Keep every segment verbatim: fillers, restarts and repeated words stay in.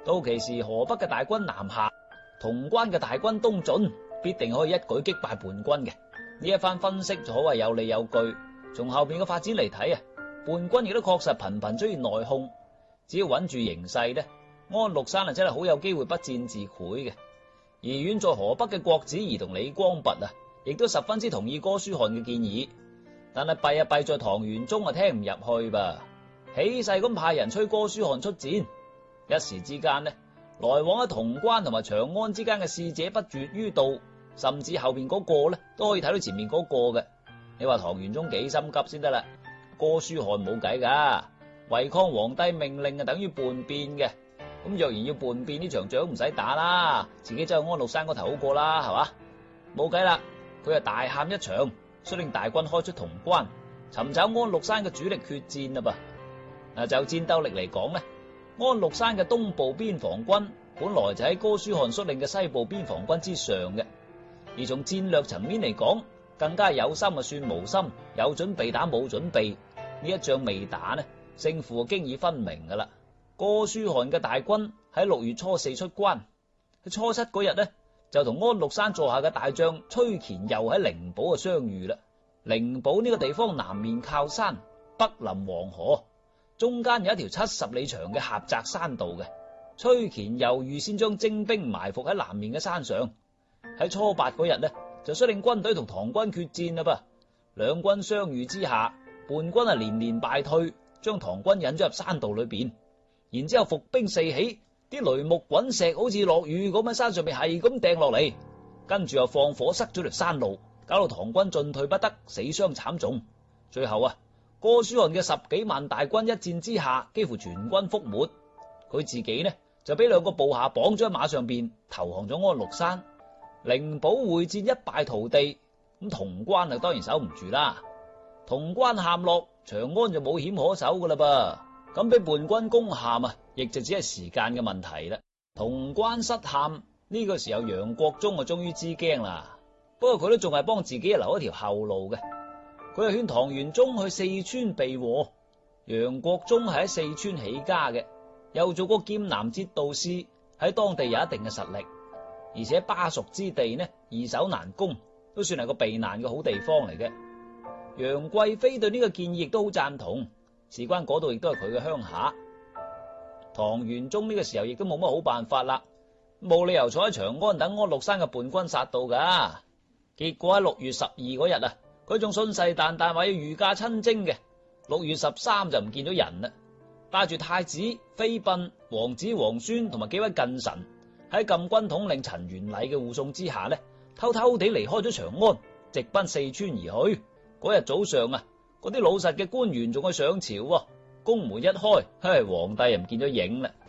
到期時河北嘅大軍南下，潼關嘅大軍東進，必定可以一舉擊敗叛軍嘅。呢一番分析可謂有理有據。從後邊嘅發展嚟睇啊，叛軍亦都確實頻頻出現內訌。只要穩住形勢呢，安祿山啊真係好有機會不戰自潰嘅。而遠在河北嘅郭子儀同李光弼啊，亦都十分之同意哥舒翰嘅建議。但係弊啊弊在唐玄宗啊聽唔入去噃，起勢咁派人催哥舒翰出戰。一時之間呢，來往喺潼關同埋長安之間嘅使者不絕於道，甚至後邊嗰個呢都可以睇到前面嗰個嘅。你話唐玄宗幾心急先得啦？哥舒翰冇計噶，違抗皇帝命令啊，等於叛變嘅。咁若然要叛變，呢場仗唔使打啦，自己走去安祿山嗰頭好過啦，係嘛？冇計啦，佢係大喊一場，率領大軍開出潼關，尋找安祿山嘅主力決戰啦噃。嗱，就戰鬥力嚟講呢，安祿山嘅東部邊防軍本來就喺哥舒翰率領嘅西部邊防軍之上嘅，而從戰略層面嚟講，更加有心啊算無心，有準備打冇準備。呢一仗未打呢，勝負經已分明噶啦。哥舒翰嘅大軍喺六月初四出關，喺初七嗰日呢，就同安祿山座下嘅大將崔乾佑喺靈寶啊相遇啦。靈寶呢個地方南面靠山，北臨黃河，中間有一條七十里長嘅狹窄山道嘅。崔乾佑預先將精兵埋伏喺南面嘅山上，喺初八嗰日呢，就率領軍隊同唐軍決戰啦噃。兩軍相遇之下，叛軍啊連連敗退，將唐軍引咗入山道裏邊。然之後伏兵四起，啲雷木滾石好似落雨咁喺山上面係咁掟落嚟，跟住又放火塞咗條山路，搞到唐軍進退不得，死傷慘重。最後啊，哥舒翰嘅十幾萬大軍一戰之下，幾乎全軍覆沒。佢自己呢就俾兩個部下綁咗喺馬上邊，投降咗安祿山。靈寶會戰一敗塗地，咁潼關啊當然守唔住啦。潼關陷落，長安就冇險可守噶啦噃。咁俾叛軍攻陷啊，亦就只係時間嘅問題啦。潼關失陷，呢個時候楊國忠啊終於知驚啦。不過佢都仲係幫自己留一條後路嘅。佢係勸唐玄宗去四川避禍。楊國忠係喺四川起家嘅，又做過劍南節度使，喺當地有一定嘅實力。而且巴蜀之地呢，易守難攻，都算係個避難嘅好地方嚟嘅。楊貴妃對呢個建議亦都好贊同。事關嗰度亦都係佢嘅鄉下。唐玄宗呢個時候亦都冇乜好辦法啦，冇理由坐喺長安等安祿山嘅叛軍殺到噶。結果喺六月十二嗰日啊，佢仲信誓旦旦話要御駕親征嘅。六月十三就唔見咗人啦，帶住太子、妃嬪、王子、皇孫同埋幾位近臣，喺禁軍統領陳元禮嘅護送之下呢，偷偷地離開咗長安，直奔四川而去。嗰日早上啊，嗰啲老實嘅官員仲去上朝，宮門一開，嘿，皇帝又唔見咗影啦。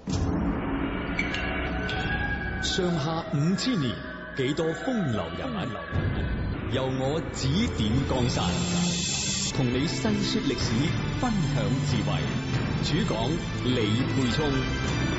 上下五千年，幾多風流人物，由我指點江山，同你細說歷史，分享智慧。主講李沛聰。